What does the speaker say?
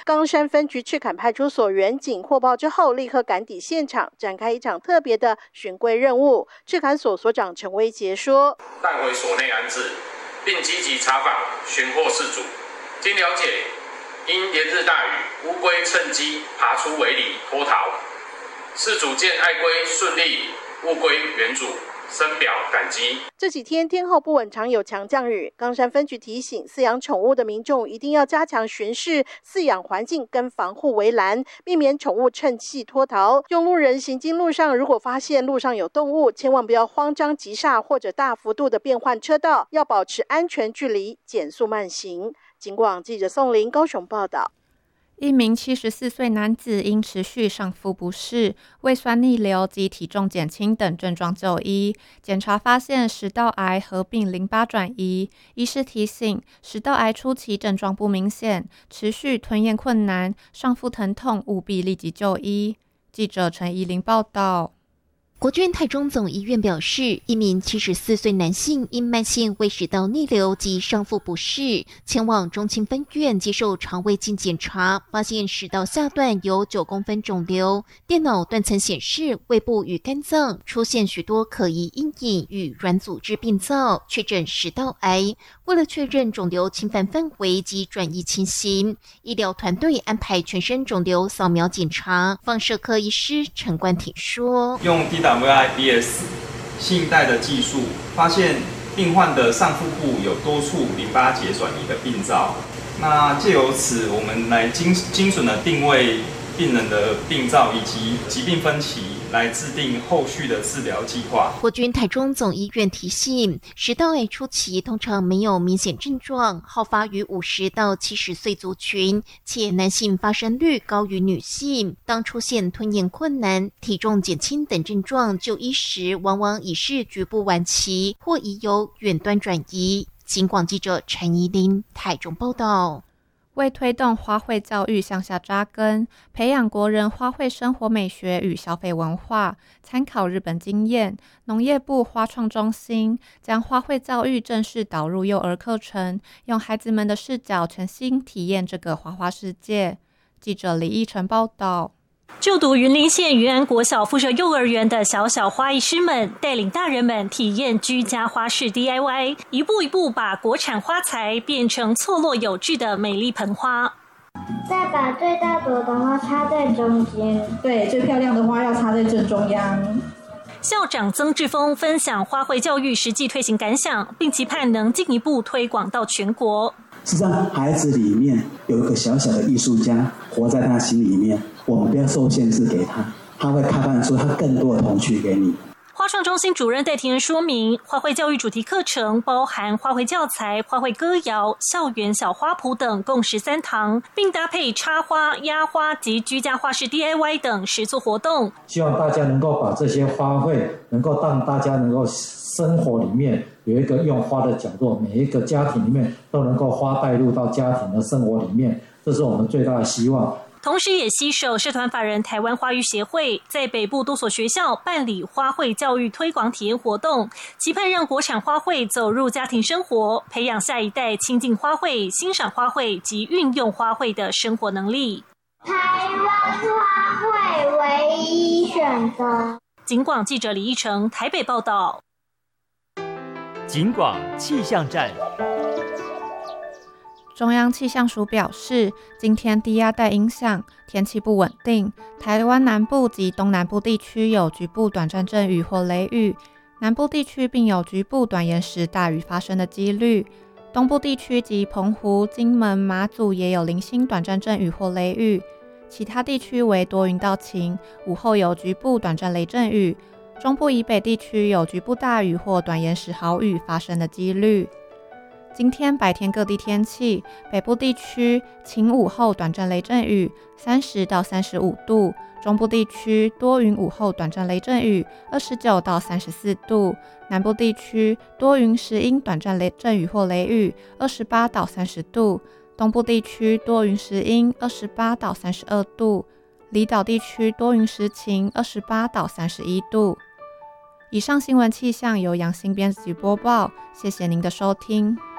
冈山分局赤坎派出所员警获报之后，立刻赶抵现场，展开一场特别的巡归任务。赤坎所所长陈威杰说：“ 带回所内安置，并积极查访寻获事主。经了解，因连日大雨，乌龟趁机爬出围篱脱逃。事主见爱龟顺利，物归原主。”深表感激。 这几天天候不稳，常有强降雨。冈山分局提醒饲养宠物的民众一定要加强巡视饲养环境跟防护围栏，避免宠物趁隙脱逃。用路人行经路上，如果发现路上有动物，千万不要慌张急刹或者大幅度的变换车道，要保持安全距离，减速慢行。警广记者宋林高雄报道。 一名74岁男子因持续上腹不适、胃酸逆流及体重减轻等症状就医，检查发现食道癌合并淋巴转移。医师提醒，食道癌初期症状不明显，持续吞咽困难、上腹疼痛，务必立即就医。记者陈怡玲报道。 国军台中总医院表示，一名74岁男性因慢性胃食道逆流及上腹不适，前往中清分院接受肠胃镜检查，发现食道下段有9公分肿瘤，电脑断层显示胃部与肝脏出现许多可疑阴影与软组织病灶，确诊食道癌。为了确认肿瘤侵犯范围及转移情形，医疗团队安排全身肿瘤扫描检查。放射科医师陈冠廷说， 用 DWI-BS 新一代的技术，发现病患的上腹部有多处淋巴结转移的病灶。那借由此，我们来精准的定位病人的病灶以及疾病分期，来制定后续的治疗计划。 国军台中总医院提醒，食道癌初期通常没有明显症状，好发于50到70岁族群，且男性发生率高于女性。当出现吞咽困难、体重减轻等症状，就医时往往已是局部晚期，或已有远端转移。警广记者陈怡玲台中报道。 为推动花卉教育向下扎根，培养国人花卉生活美学与消费文化，参考日本经验，农业部花创中心将花卉教育正式导入幼儿课程，用孩子们的视角全新体验这个花花世界。记者李义成报道。 就读云林县云安国小附设幼儿园的小小花艺师们，带领大人们体验居家花式 DIY， 一步一步把国产花材变成错落有致的美丽盆花。 再把最大朵的花插在中间， 对，最漂亮的花要插在正中央。 校长曾志峰分享花卉教育实际推行感想，并期盼能进一步推广到全国。 事实上，孩子里面有一个小小的艺术家活在他心里面，我们不要受限制给他，他会开放出他更多的童趣给你。 花创中心主任戴庭仁说明，花卉教育主题课程包含花卉教材、花卉歌谣、校园小花圃等共13堂，并搭配插花、压花及居家花式 DIY 等实作活动。 希望大家能够把这些花卉能够让大家能够生活里面有一个用花的角落，每一个家庭里面都能够花带入到家庭的生活里面，这是我们最大的希望。 同时也携手社团法人台湾花育协会，在北部多所学校办理花卉教育推广体验活动，期盼让国产花卉走入家庭生活，培养下一代亲近花卉、欣赏花卉及运用花卉的生活能力。 台湾花卉唯一选择。 警广记者李义成台北报道。 警广气象站。 中央气象署表示，今天低压带影响，天气不稳定，台湾南部及东南部地区有局部短暂阵雨或雷雨，南部地区并有局部短延时大雨发生的几率。东部地区及澎湖、金门、马祖也有零星短暂阵雨或雷雨，其他地区为多云到晴，午后有局部短暂雷阵雨。中部以北地区有局部大雨或短延时豪雨发生的几率。今天白天各地天气，北部地区晴午后短暂雷阵雨，30到35度；中部地区多云午后短暂雷阵雨，29到34度；南部地区多云时阴短暂雷阵雨或雷雨，28到30度；东部地区多云时阴，28到32度；离岛地区多云时晴，28到31度。以上新闻气象由杨新编辑播报，谢谢您的收听。